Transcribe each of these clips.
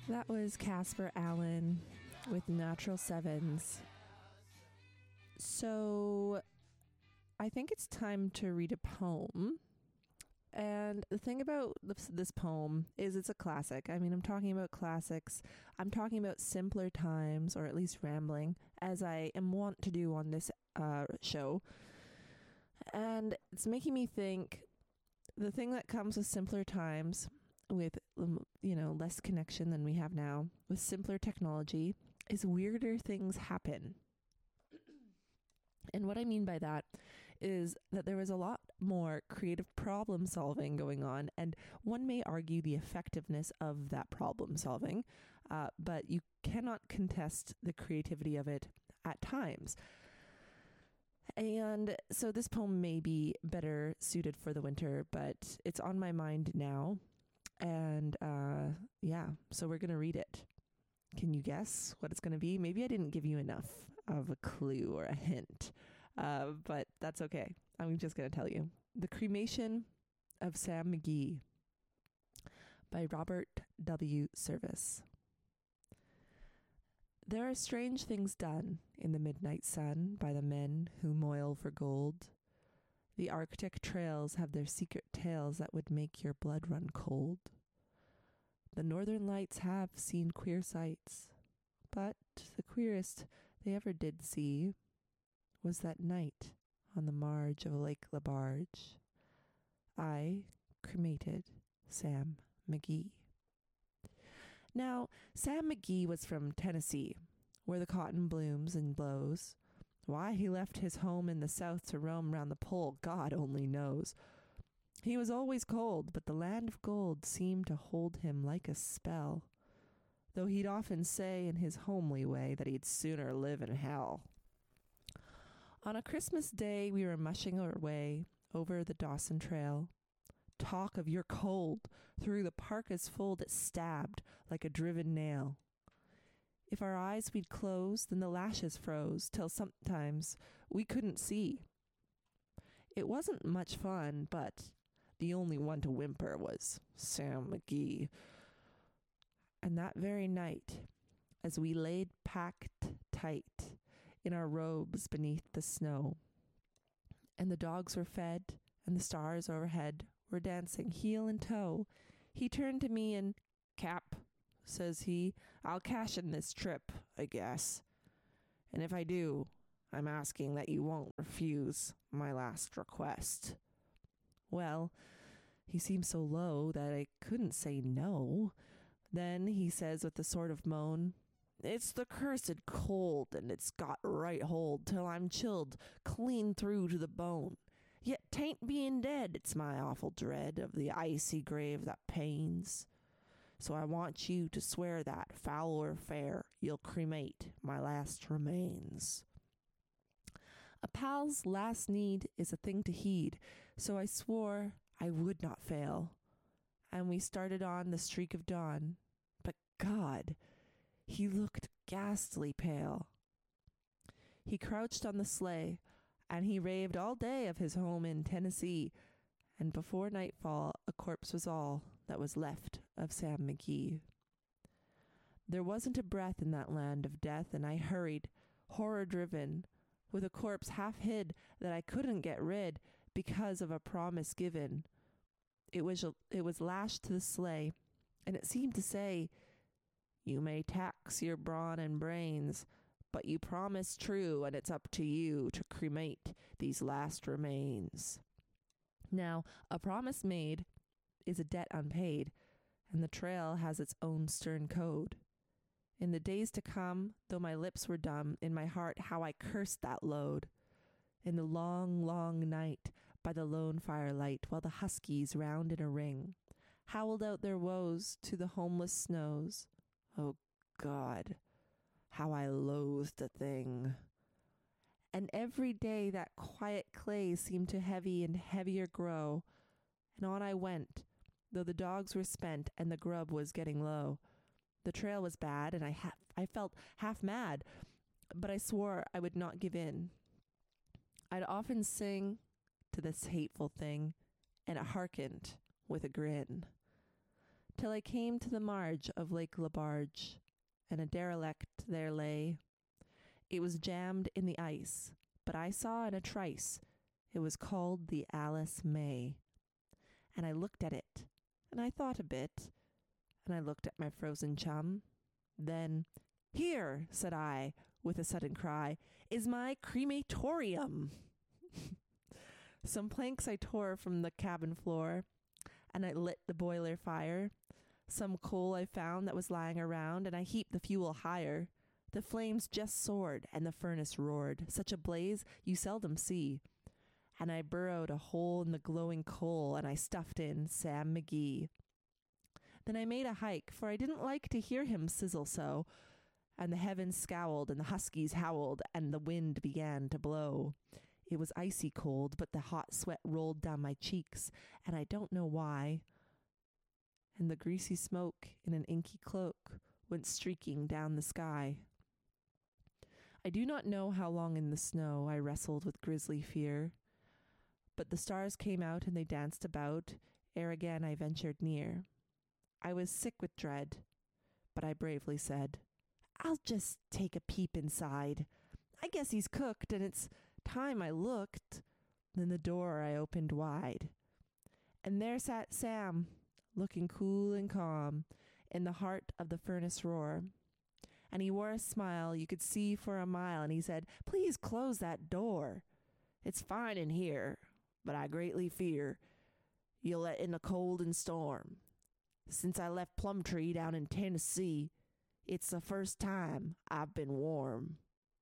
That was Casper Allen with Natural Sevens. So I think it's time to read a poem. And the thing about this poem is it's a classic. I mean, I'm talking about classics. I'm talking about simpler times, or at least rambling, as I am wont to do on this show. And it's making me think the thing that comes with simpler times, with, less connection than we have now, with simpler technology, is weirder things happen. And what I mean by that is that there was a lot more creative problem solving going on, and one may argue the effectiveness of that problem solving, but you cannot contest the creativity of it at times. And so this poem may be better suited for the winter, but it's on my mind now. And so we're going to read it. Can you guess what it's going to be? Maybe I didn't give you enough of a clue or a hint, but that's okay. I'm just going to tell you. The Cremation of Sam McGee by Robert W. Service. There are strange things done in the midnight sun by the men who moil for gold. The Arctic trails have their secret tales that would make your blood run cold. The northern lights have seen queer sights, but the queerest they ever did see was that night on the marge of Lake Labarge. I cremated Sam McGee. Now, Sam McGee was from Tennessee, where the cotton blooms and blows. Why he left his home in the south to roam round the pole, God only knows. He was always cold, but the land of gold seemed to hold him like a spell, though he'd often say in his homely way that he'd sooner live in hell. On a Christmas day, we were mushing our way over the Dawson Trail. Talk of your cold through the parka's fold, it stabbed like a driven nail. If our eyes we'd close, then the lashes froze, till sometimes we couldn't see. It wasn't much fun, but the only one to whimper was Sam McGee. And that very night, as we laid packed tight in our robes beneath the snow, and the dogs were fed, and the stars overhead were dancing heel and toe, he turned to me and, "Cap," says he, "I'll cash in this trip, I guess. And if I do, I'm asking that you won't refuse my last request." Well, he seemed so low that I couldn't say no. Then he says with a sort of moan, "It's the cursed cold, and it's got right hold till I'm chilled clean through to the bone. Yet 'tain't being dead, it's my awful dread of the icy grave that pains. So I want you to swear that, foul or fair, you'll cremate my last remains." A pal's last need is a thing to heed, so I swore I would not fail. And we started on the streak of dawn. But God, he looked ghastly pale. He crouched on the sleigh, and he raved all day of his home in Tennessee, and before nightfall a corpse was all that was left of Sam McGee. There wasn't a breath in that land of death, and I hurried, horror-driven, with a corpse half hid that I couldn't get rid because of a promise given. It was lashed to the sleigh, and it seemed to say, "You may tax your brawn and brains, but you promised true, and it's up to you to cremate these last remains." Now, a promise made is a debt unpaid, and the trail has its own stern code. In the days to come, though my lips were dumb, in my heart how I cursed that load. In the long, long night, by the lone firelight, while the huskies round in a ring howled out their woes to the homeless snows. Oh God, how I loathed the thing. And every day that quiet clay seemed to heavy and heavier grow, and on I went, though the dogs were spent and the grub was getting low. The trail was bad, and I felt half mad, but I swore I would not give in. I'd often sing to this hateful thing, and it hearkened with a grin. till I came to the marge of Lake Lebarge, and a derelict there lay. It was jammed in the ice, but I saw in a trice it was called the Alice May. And I looked at it, and I thought a bit, and I looked at my frozen chum. Then, "Here," said I, with a sudden cry, "is my crematorium." Some planks I tore from the cabin floor, and I lit the boiler fire. Some coal I found that was lying around, and I heaped the fuel higher. The flames just soared, and the furnace roared, such a blaze you seldom see. And I burrowed a hole in the glowing coal, and I stuffed in Sam McGee. Then I made a hike, for I didn't like to hear him sizzle so, and the heavens scowled, and the huskies howled, and the wind began to blow. It was icy cold, but the hot sweat rolled down my cheeks, and I don't know why. And the greasy smoke in an inky cloak went streaking down the sky. I do not know how long in the snow I wrestled with grisly fear, but the stars came out and they danced about, ere again I ventured near. I was sick with dread, but I bravely said, "I'll just take a peep inside. I guess he's cooked, and it's time I looked." Then the door I opened wide, and there sat Sam, looking cool and calm, in the heart of the furnace roar. And he wore a smile you could see for a mile, and he said, "Please close that door. It's fine in here, but I greatly fear you'll let in the cold and storm. Since I left Plumtree down in Tennessee, it's the first time I've been warm."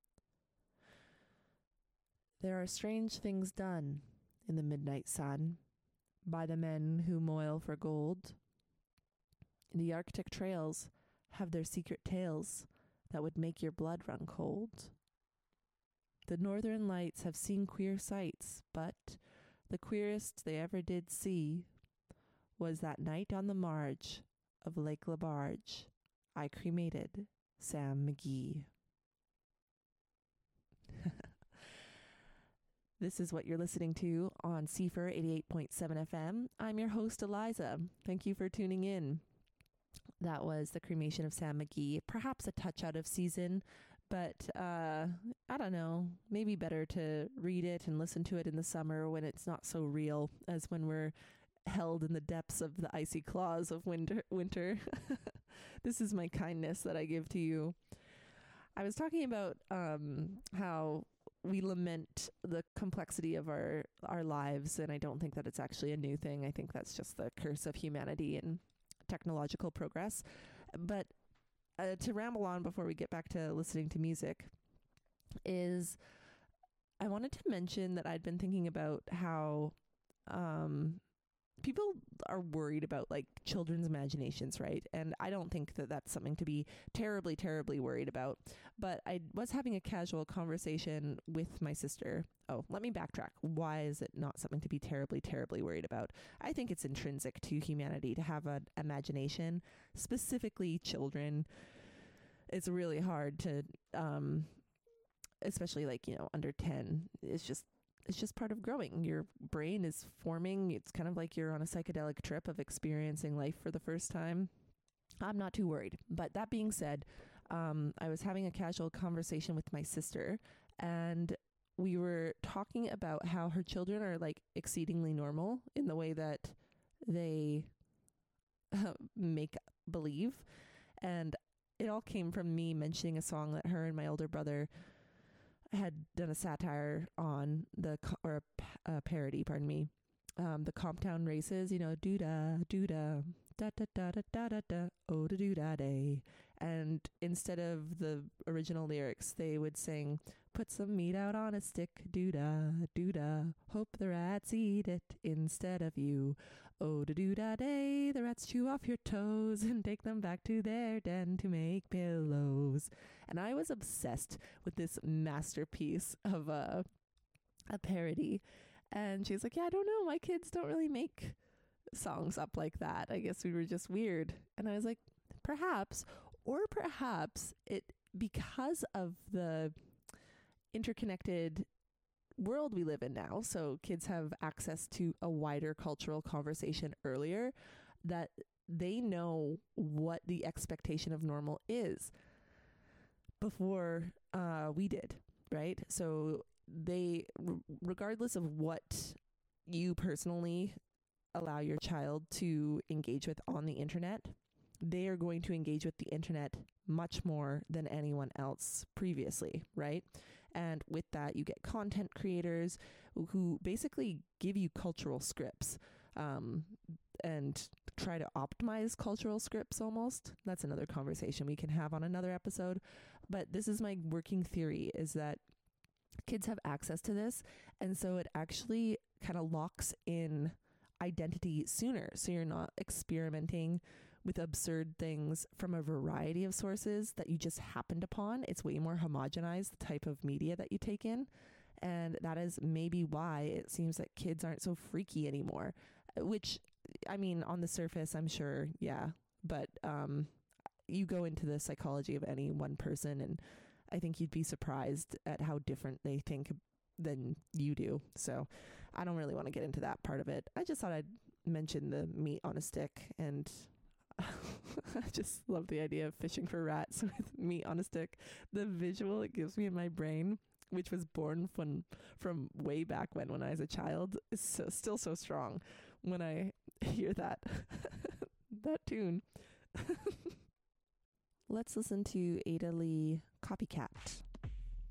There are strange things done in the midnight sun by the men who moil for gold. The Arctic trails have their secret tales that would make your blood run cold. The northern lights have seen queer sights, but the queerest they ever did see was that night on the marge of Lake Lebarge. I cremated Sam McGee. This is what you're listening to on CFR 88.7 FM. I'm your host, Eliza. Thank you for tuning in. That was the cremation of Sam McGee. Perhaps a touch out of season, but I don't know. Maybe better to read it and listen to it in the summer when it's not so real as when we're held in the depths of the icy claws of winter. This is my kindness that I give to you. I was talking about how we lament the complexity of our lives, and I don't think that it's actually a new thing. I think that's just the curse of humanity and technological progress. But to ramble on before we get back to listening to music is I wanted to mention that I'd been thinking about how people are worried about like children's imaginations, right? And I don't think that that's something to be terribly, terribly worried about. But I was having a casual conversation with my sister. Oh, let me backtrack. Why is it not something to be terribly, terribly worried about? I think it's intrinsic to humanity to have an imagination, specifically children. It's really hard to, especially like, under 10. It's just part of growing. Your brain is forming. It's kind of like you're on a psychedelic trip of experiencing life for the first time. I'm not too worried. But that being said, I was having a casual conversation with my sister, and we were talking about how her children are like exceedingly normal in the way that they make believe. And it all came from me mentioning a song that her and my older brother had done a satire on, a parody, pardon me, the Comptown races, doo-da, doo-da, da-da-da-da-da-da, oh-da-doo-da-day. And instead of the original lyrics, they would sing, "Put some meat out on a stick, doo-da, doo-da, hope the rats eat it instead of you. Oh-da-doo-da-day, the rats chew off your toes and take them back to their den to make pillows." And I was obsessed with this masterpiece of a parody. And she's like, "Yeah, I don't know. My kids don't really make songs up like that. I guess we were just weird." And I was like, perhaps it, because of the interconnected world we live in now, so kids have access to a wider cultural conversation earlier, that they know what the expectation of normal is before we did, right? So they, regardless of what you personally allow your child to engage with on the internet, they are going to engage with the internet much more than anyone else previously, right? And with that, you get content creators who basically give you cultural scripts, and try to optimize cultural scripts almost. That's another conversation we can have on another episode. But this is my working theory, is that kids have access to this. And so it actually kind of locks in identity sooner. So you're not experimenting with absurd things from a variety of sources that you just happened upon. It's way more homogenized, the type of media that you take in. And that is maybe why it seems that kids aren't so freaky anymore, which, I mean, on the surface, I'm sure, yeah. But you go into the psychology of any one person, and I think you'd be surprised at how different they think than you do. So I don't really want to get into that part of it. I just thought I'd mention the meat on a stick, and I just love the idea of fishing for rats with meat on a stick. The visual it gives me in my brain, which was born from way back when I was a child, is still so strong when I hear that that tune. Let's listen to Ada Lee, Copycat.